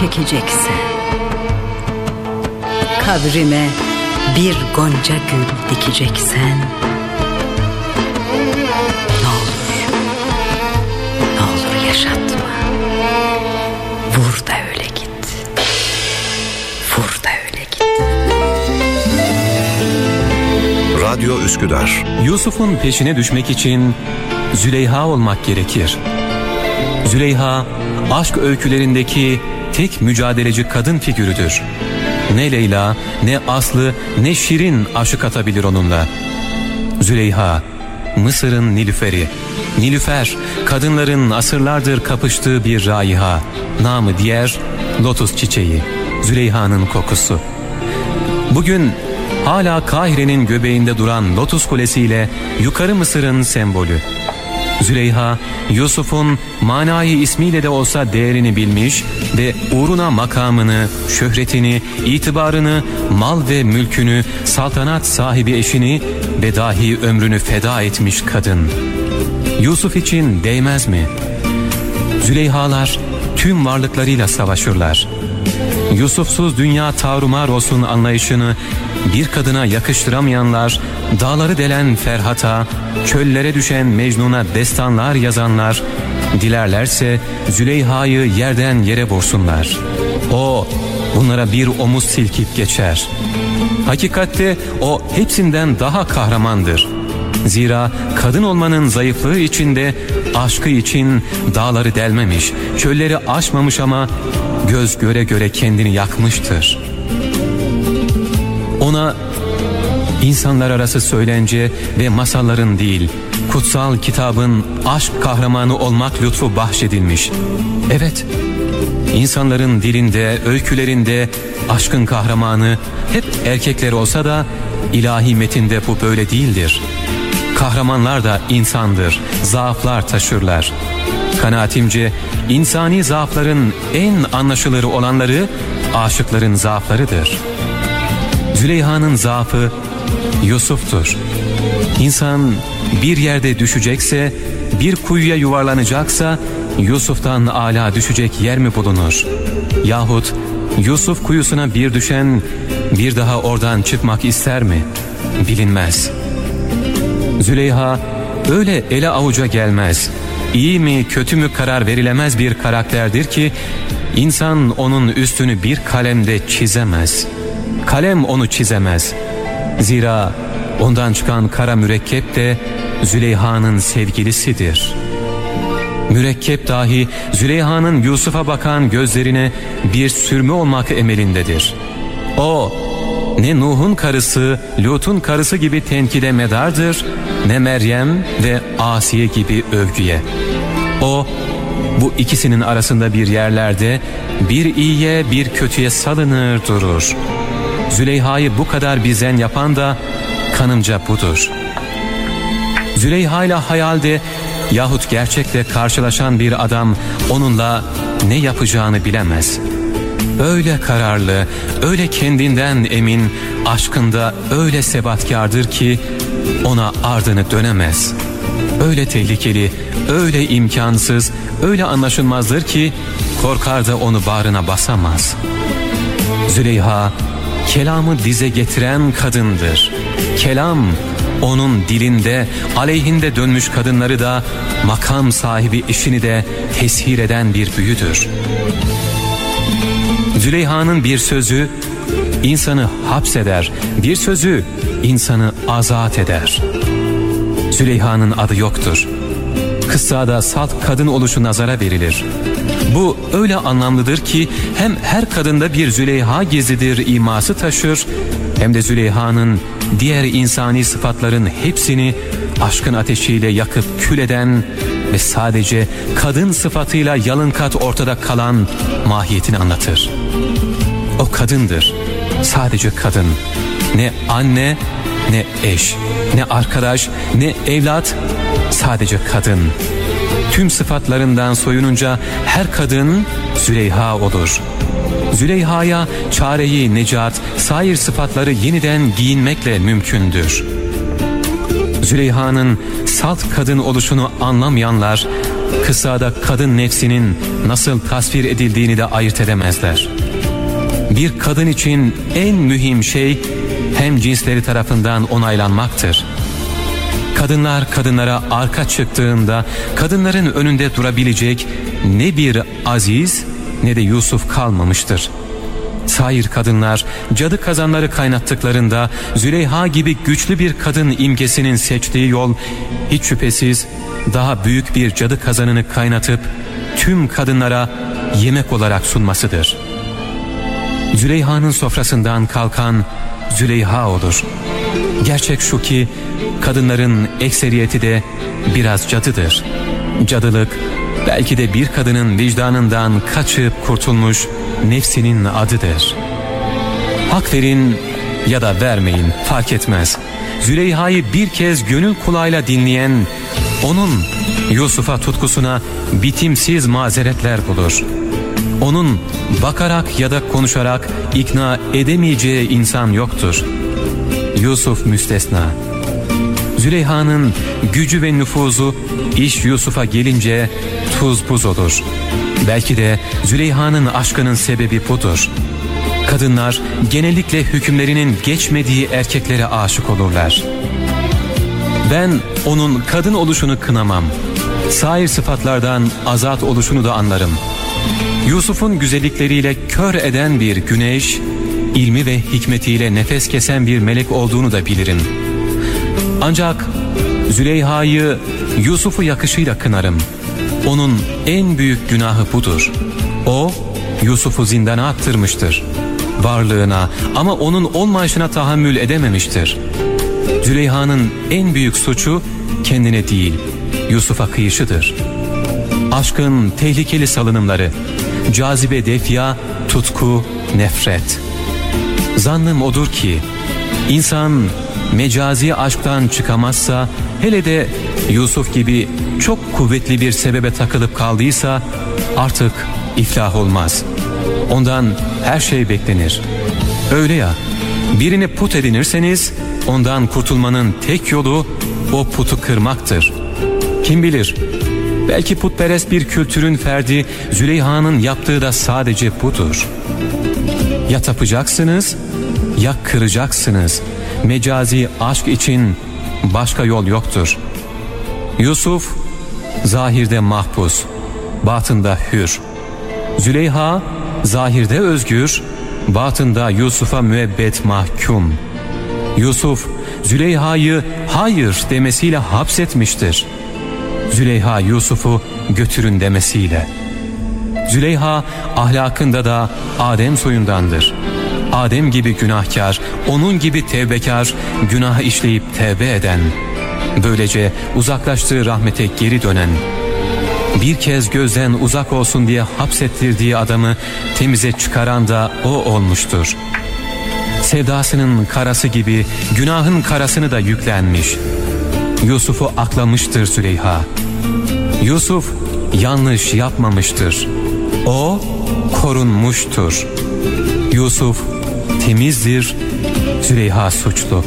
çekeceksen, kabrime bir gonca gül dikeceksen, ne olur yaşatma. Vur da öyle git. Vur da öyle git. Radyo Üsküdar. Yusuf'un peşine düşmek için Züleyha olmak gerekir. Züleyha, aşk öykülerindeki tek mücadeleci kadın figürüdür. Ne Leyla, ne Aslı, ne Şirin aşık atabilir onunla. Züleyha, Mısır'ın Nilüfer'i. Nilüfer, kadınların asırlardır kapıştığı bir raiha. Namı diğer lotus çiçeği. Züleyha'nın kokusu. Bugün hala Kahire'nin göbeğinde duran Lotus Kulesi yukarı Mısır'ın sembolü. Züleyha, Yusuf'un manayı ismiyle de olsa değerini bilmiş ve uğruna makamını, şöhretini, itibarını, mal ve mülkünü, saltanat sahibi eşini ve dahi ömrünü feda etmiş kadın. Yusuf için değmez mi? Züleyhalar tüm varlıklarıyla savaşırlar. Yusufsuz dünya tarumar olsun anlayışını bir kadına yakıştıramayanlar, dağları delen Ferhat'a, çöllere düşen Mecnun'a destanlar yazanlar, dilerlerse Züleyha'yı yerden yere vursunlar. O bunlara bir omuz silkip geçer. Hakikatte o hepsinden daha kahramandır. Zira kadın olmanın zayıflığı içinde, aşkı için dağları delmemiş, çölleri aşmamış ama göz göre göre kendini yakmıştır. Ona insanlar arası söylence ve masalların değil, kutsal kitabın aşk kahramanı olmak lütfu bahşedilmiş. Evet, insanların dilinde, öykülerinde aşkın kahramanı hep erkekler olsa da ilahi metinde bu böyle değildir. Kahramanlar da insandır, zaaflar taşırlar. Kanaatimce insani zaafların en anlaşılırı olanları aşıkların zaaflarıdır. Züleyha'nın zaafı Yusuf'tur. İnsan bir yerde düşecekse, bir kuyuya yuvarlanacaksa Yusuf'tan âlâ düşecek yer mi bulunur? Yahut Yusuf kuyusuna bir düşen bir daha oradan çıkmak ister mi? Bilinmez. Züleyha öyle ele avuca gelmez, İyi mi kötü mü karar verilemez bir karakterdir ki insan onun üstünü bir kalemde çizemez. Kalem onu çizemez. Zira ondan çıkan kara mürekkep de Züleyha'nın sevgilisidir. Mürekkep dahi Züleyha'nın Yusuf'a bakan gözlerine bir sürme olmak emelindedir. O ne Nuh'un karısı, Lut'un karısı gibi tenkide medardır, ne Meryem ve Asiye gibi övgüye. O bu ikisinin arasında bir yerlerde bir iyiye bir kötüye salınır durur. Züleyha'yı bu kadar bizen yapan da kanımca budur. Züleyha ile hayalde yahut gerçekte karşılaşan bir adam onunla ne yapacağını bilemez. Öyle kararlı, öyle kendinden emin, aşkında öyle sebatkardır ki ona ardını dönemez. Öyle tehlikeli, öyle imkansız, öyle anlaşılmazdır ki korkar da onu bağrına basamaz. Züleyha kelamı dize getiren kadındır. Kelam onun dilinde, aleyhinde dönmüş kadınları da makam sahibi eşini de teshir eden bir büyüdür. Züleyha'nın bir sözü insanı hapseder, bir sözü insanı azat eder. Züleyha'nın adı yoktur. Kıssada salt kadın oluşu nazara verilir. Bu öyle anlamlıdır ki hem her kadında bir Züleyha gizlidir iması taşır, hem de Züleyha'nın diğer insani sıfatların hepsini aşkın ateşiyle yakıp kül eden ve sadece kadın sıfatıyla yalınkat ortada kalan mahiyetini anlatır. O kadındır, sadece kadın. Ne anne, ne eş, ne arkadaş, ne evlat, sadece kadın. Tüm sıfatlarından soyununca her kadın Züleyha olur. Züleyha'ya çareyi, necat, sair sıfatları yeniden giyinmekle mümkündür. Züleyha'nın salt kadın oluşunu anlamayanlar kıssada kadın nefsinin nasıl tasvir edildiğini de ayırt edemezler. Bir kadın için en mühim şey hem cinsleri tarafından onaylanmaktır. Kadınlar kadınlara arka çıktığında kadınların önünde durabilecek ne bir Aziz ne de Yusuf kalmamıştır. Sair kadınlar cadı kazanları kaynattıklarında Züleyha gibi güçlü bir kadın imgesinin seçtiği yol hiç şüphesiz daha büyük bir cadı kazanını kaynatıp tüm kadınlara yemek olarak sunmasıdır. Züleyha'nın sofrasından kalkan Züleyha olur. Gerçek şu ki kadınların ekseriyeti de biraz cadıdır. Cadılık belki de bir kadının vicdanından kaçıp kurtulmuş nefsinin adıdır. Hak verin ya da vermeyin fark etmez. Züleyha'yı bir kez gönül kulağıyla dinleyen onun Yusuf'a tutkusuna bitimsiz mazeretler bulur. Onun bakarak ya da konuşarak ikna edemeyeceği insan yoktur. Yusuf müstesna. Züleyha'nın gücü ve nüfuzu iş Yusuf'a gelince tuz buz olur. Belki de Züleyha'nın aşkının sebebi budur. Kadınlar genellikle hükümlerinin geçmediği erkeklere aşık olurlar. Ben onun kadın oluşunu kınamam. Sair sıfatlardan azat oluşunu da anlarım. Yusuf'un güzellikleriyle kör eden bir güneş, ilmi ve hikmetiyle nefes kesen bir melek olduğunu da bilirim. Ancak Züleyha'yı Yusuf'u yakışıyla kınarım. Onun en büyük günahı budur. O Yusuf'u zindana attırmıştır. Varlığına ama onun olmayışına tahammül edememiştir. Züleyha'nın en büyük suçu kendine değil, Yusuf'a kıyışıdır. Aşkın tehlikeli salınımları, cazibe defya, tutku, nefret. Zannım odur ki insan mecazi aşktan çıkamazsa, hele de Yusuf gibi çok kuvvetli bir sebebe takılıp kaldıysa artık iflah olmaz. Ondan her şey beklenir. Öyle ya, birini put edinirseniz ondan kurtulmanın tek yolu o putu kırmaktır. Kim bilir, belki putperest bir kültürün ferdi Züleyha'nın yaptığı da sadece budur. Ya tapacaksınız ya kıracaksınız. Mecazi aşk için başka yol yoktur. Yusuf zahirde mahpus, batında hür. Züleyha zahirde özgür, batında Yusuf'a müebbet mahkum. Yusuf Züleyha'yı hayır demesiyle hapsetmiştir. Züleyha Yusuf'u götürün demesiyle. Züleyha ahlakında da Adem soyundandır. Adem gibi günahkar, onun gibi tevbekar, günah işleyip tevbe eden, böylece uzaklaştığı rahmete geri dönen, bir kez gözden uzak olsun diye hapsettirdiği adamı temize çıkaran da o olmuştur. Sevdasının karası gibi günahın karasını da yüklenmiş. Yusuf'u aklamıştır Züleyha. Yusuf yanlış yapmamıştır. O korunmuştur. Yusuf temizdir, Züleyha suçlu.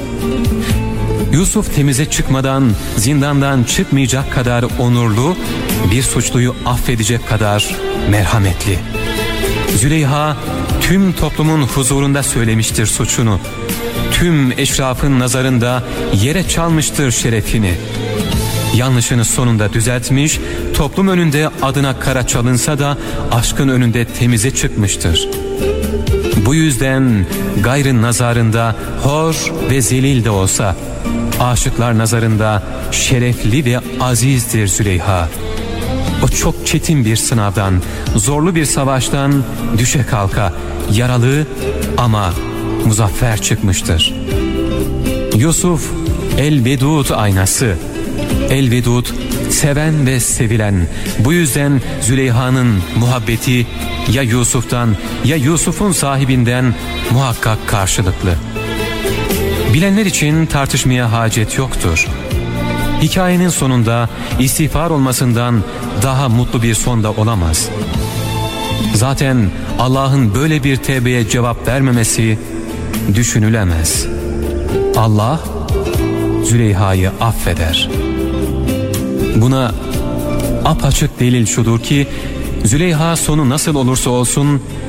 Yusuf temize çıkmadan, zindandan çıkmayacak kadar onurlu, bir suçluyu affedecek kadar merhametli. Züleyha tüm toplumun huzurunda söylemiştir suçunu. Tüm eşrafın nazarında yere çalmıştır şerefini. Yanlışını sonunda düzeltmiş, toplum önünde adına kara çalınsa da aşkın önünde temize çıkmıştır. Bu yüzden gayrın nazarında hor ve zelil de olsa, aşıklar nazarında şerefli ve azizdir Züleyha. O çok çetin bir sınavdan, zorlu bir savaştan düşe kalka, yaralı ama muzaffer çıkmıştır. Yusuf el-Vedud aynası. El-Vedud seven ve sevilen. Bu yüzden Züleyha'nın muhabbeti ya Yusuf'tan ya Yusuf'un sahibinden muhakkak karşılıklı. Bilenler için tartışmaya hacet yoktur. Hikayenin sonunda istiğfar olmasından daha mutlu bir sonda olamaz. Zaten Allah'ın böyle bir tevbeye cevap vermemesi düşünülemez. Allah Züleyha'yı affeder. Buna apaçık delil şudur ki Züleyha sonu nasıl olursa olsun